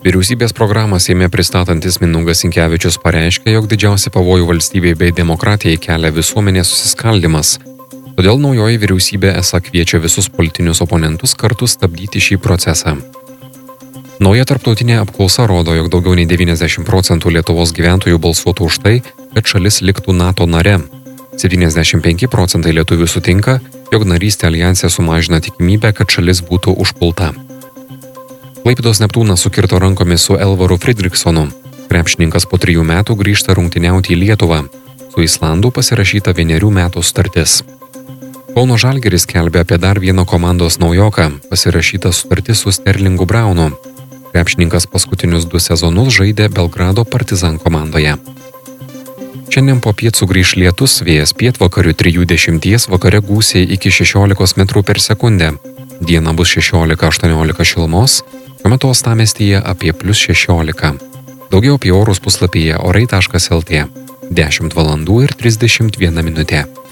Vyriausybės programą Seime pristatantis Mindaugas Sinkevičius pareiškė, jog didžiausią pavojų valstybei bei demokratijai kelia visuomenės susiskaldimas. Todėl naujoji vyriausybė esą kviečia visus politinius oponentus kartu stabdyti šį procesą. Nauja tarptautinė apklausa rodo, jog daugiau nei 90% Lietuvos gyventojų balsuotų už tai, kad šalis liktų NATO nare. 75% lietuvių sutinka, jog narystė aljanse sumažina tikimybę, kad šalis būtų užpulta. Klaipėdos Neptūnas sukirto rankomis su Elvaru Fridriksonu. Krepšininkas po 3 metų grįžta rungtyniauti į Lietuvą. Su Islandu pasirašyta 1 metų sutartis. Kauno Žalgiris skelbia apie dar vieną komandos naujoką, pasirašyta sutartis su Sterlingu Braunu. Krepšininkas paskutinius 2 sezonus žaidė Belgrado Partizan komandoje. Šiandien popiet sugrįš lietus, vėjas pietvakarių 3–10, vakare gūsiai iki 16 metrų per sekundę. Diena bus 16–18 šilumos, šiuo metu uostamiestyje apie +16. Daugiau apie orus puslapyje orai.lt. 10 valandų ir 31 minutė.